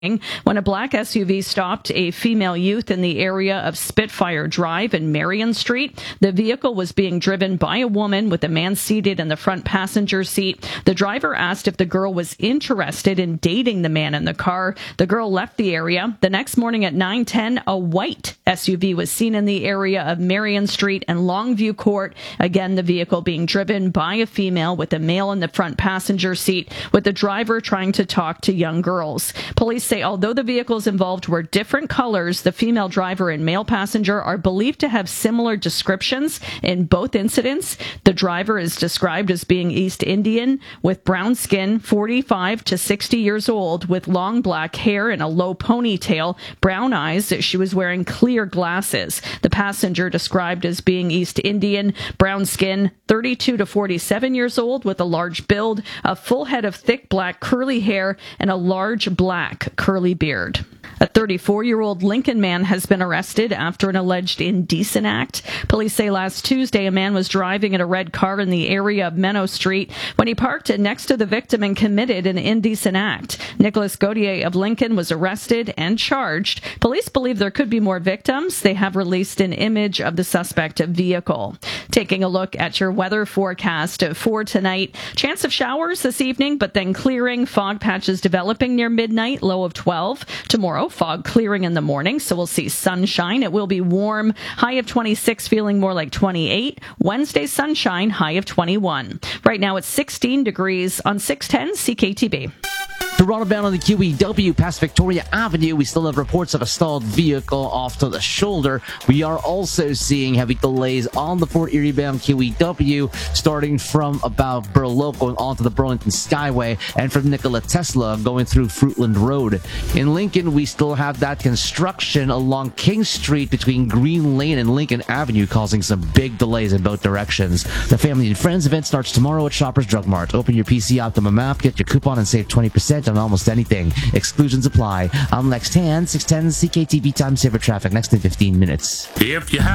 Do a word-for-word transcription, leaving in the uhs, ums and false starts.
when a black S U V stopped a female youth in the area of Spitfire Drive and Marion Street. The vehicle was being driven by a woman with a man seated in the front passenger seat. The driver asked if the girl was interested in dating the man in the car. The girl left the area. The next morning at nine ten, a white S U V was seen in the area of Marion Street and Longview Court. Again, the vehicle being driven by a female with a male in the front passenger seat, with the driver trying to talk to young girls. Police say although the vehicles involved were different colors, the female driver and male passenger are believed to have similar descriptions in both incidents. The driver is described as being East Indian with brown skin, forty-five to sixty years old, with long black hair and a low ponytail, brown eyes. She was wearing clear glasses. The passenger described as being East Indian, brown skin, thirty-two to forty-seven years old, with a large build, a full head of thick black curly hair, and a large black curly beard. A thirty-four-year-old Lincoln man has been arrested after an alleged indecent act. Police say last Tuesday a man was driving in a red car in the area of Menno Street when he parked next to the victim and committed an indecent act. Nicholas Gauthier of Lincoln was arrested and charged. Police believe there could be more victims. They have released an image of the suspect vehicle. Taking a look at your weather forecast for tonight. Chance of showers this evening, but then clearing. Fog patches developing near midnight, low of twelve. Tomorrow, fog clearing in the morning, so we'll see sunshine. It will be warm, high of twenty-six, feeling more like twenty-eight. Wednesday, sunshine, high of twenty-one. Right now it's sixteen degrees on six ten C K T B. Toronto bound on the Q E W past Victoria Avenue. We still have reports of a stalled vehicle off to the shoulder. We are also seeing heavy delays on the Fort Erie bound Q E W, starting from about Burloak going onto the Burlington Skyway, and from Nikola Tesla going through Fruitland Road. In Lincoln, we still have that construction along King Street between Green Lane and Lincoln Avenue, causing some big delays in both directions. The Family and Friends event starts tomorrow at Shoppers Drug Mart. Open your P C Optimum app, get your coupon, and save twenty percent on almost anything. Exclusions apply. I'm Lex Tan, six ten C K T V time saver traffic next in fifteen minutes. If you have